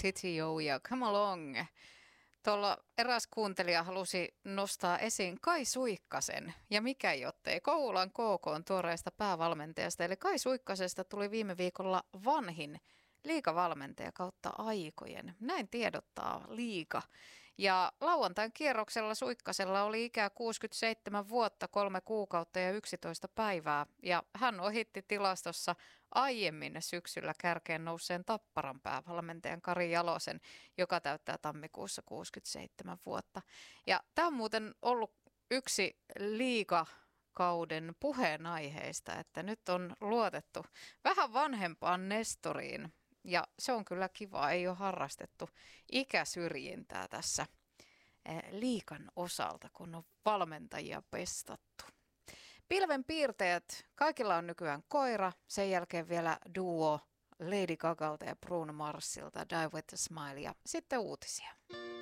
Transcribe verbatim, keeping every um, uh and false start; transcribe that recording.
Titio ja Come Along. Tuolla eräs kuuntelija halusi nostaa esiin Kai Suikkasen, ja mikä jottei Kouvolan K K:n tuoreesta päävalmentajasta. Eli Kai Suikkasesta tuli viime viikolla vanhin liigavalmentaja kautta aikojen. Näin tiedottaa Liiga. Ja lauantain kierroksella Suikkasella oli ikää kuusikymmentäseitsemän vuotta, kolme kuukautta ja yksitoista päivää. Ja hän ohitti tilastossa aiemmin syksyllä kärkeen nousseen Tapparan päävalmentajan Kari Jalosen, joka täyttää tammikuussa kuusikymmentäseitsemän vuotta. Ja tämä on muuten ollut yksi Liiga kauden puheenaiheista, että nyt on luotettu vähän vanhempaan nestoriin. Ja se on kyllä kiva, ei ole harrastettu ikäsyrjintää tässä Liigan osalta, kun on valmentajia pestattu. Pilven piirteet, kaikilla on nykyään koira, sen jälkeen vielä duo Lady Gagalta ja Bruno Marsilta, Die With A Smile ja sitten uutisia.